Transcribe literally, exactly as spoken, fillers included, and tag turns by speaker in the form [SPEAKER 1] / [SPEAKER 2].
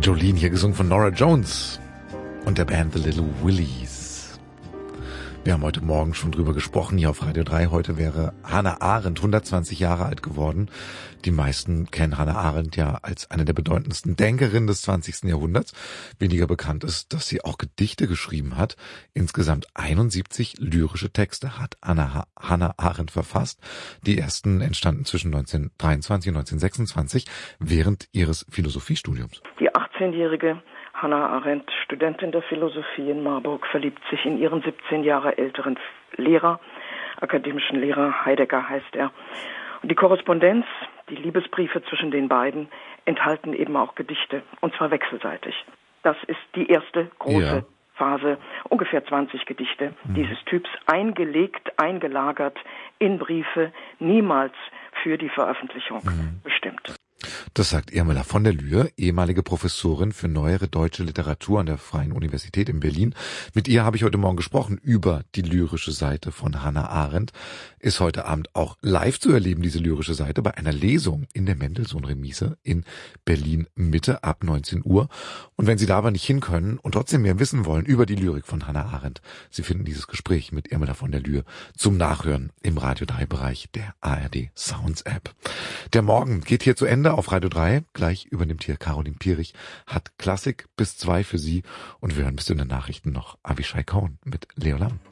[SPEAKER 1] Jolene, hier gesungen von Norah Jones und der Band The Little Willies. Wir haben heute Morgen schon drüber gesprochen, hier auf Radio drei. Heute wäre Hannah Arendt hundertzwanzig Jahre alt geworden. Die meisten kennen Hannah Arendt ja als eine der bedeutendsten Denkerinnen des zwanzigsten Jahrhunderts. Weniger bekannt ist, dass sie auch Gedichte geschrieben hat. Insgesamt einundsiebzig lyrische Texte hat Anna, Hannah Arendt verfasst. Die ersten entstanden zwischen neunzehnhundertdreiundzwanzig und neunzehnhundertsechsundzwanzig während ihres Philosophiestudiums.
[SPEAKER 2] Die achtzehnjährige Hannah Arendt, Studentin der Philosophie in Marburg, verliebt sich in ihren siebzehn Jahre älteren Lehrer, akademischen Lehrer, Heidegger heißt er. Und die Korrespondenz, die Liebesbriefe zwischen den beiden, enthalten eben auch Gedichte, und zwar wechselseitig. Das ist die erste große ja. Phase, ungefähr zwanzig Gedichte mhm. dieses Typs, eingelegt, eingelagert in Briefe, niemals für die Veröffentlichung mhm. bestimmt.
[SPEAKER 1] Das sagt Irmela von der Lühe, ehemalige Professorin für neuere deutsche Literatur an der Freien Universität in Berlin. Mit ihr habe ich heute Morgen gesprochen über die lyrische Seite von Hannah Arendt. Ist heute Abend auch live zu erleben, diese lyrische Seite, bei einer Lesung in der Mendelssohn-Remise in Berlin-Mitte ab neunzehn Uhr. Und wenn Sie da aber nicht hin können und trotzdem mehr wissen wollen über die Lyrik von Hannah Arendt, Sie finden dieses Gespräch mit Irmela von der Lühe zum Nachhören im Radio drei Bereich der A R D Sounds App. Der Morgen geht hier zu Ende auf Radio drei. Gleich übernimmt hier Caroline Pierich, hat Klassik bis zwei für Sie und wir hören bis zu den Nachrichten noch Avishai Cohen mit Leo Lamm.